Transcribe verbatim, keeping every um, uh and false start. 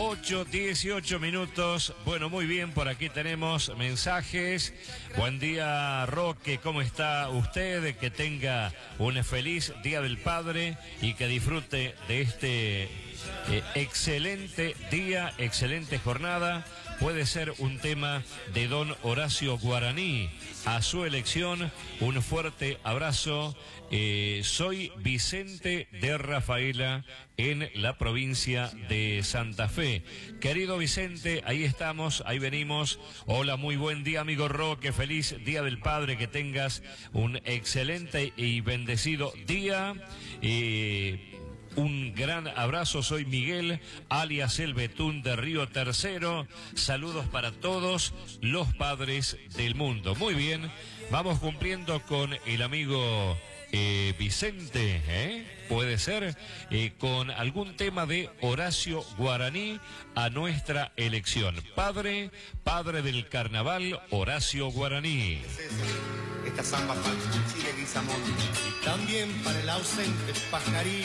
ocho, dieciocho minutos. Bueno, muy bien, por aquí tenemos mensajes. Buen día, Roque, ¿cómo está usted? Que tenga un feliz Día del Padre y que disfrute de este eh, excelente día, excelente jornada. Puede ser un tema de don Horacio Guaraní. A su elección, un fuerte abrazo. Eh, soy Vicente de Rafaela, en la provincia de Santa Fe. Querido Vicente, ahí estamos, ahí venimos. Hola, muy buen día, amigo Roque. Feliz Día del Padre, que tengas un excelente y bendecido día. Eh, Un gran abrazo, soy Miguel, alias El Betún de Río Tercero. Saludos para todos los padres del mundo. Muy bien, vamos cumpliendo con el amigo eh, Vicente, ¿eh? Puede ser, eh, con algún tema de Horacio Guaraní a nuestra elección. Padre, padre del carnaval, Horacio Guaraní. Esta samba para el Chile Guizamón y también para el ausente Pajarín.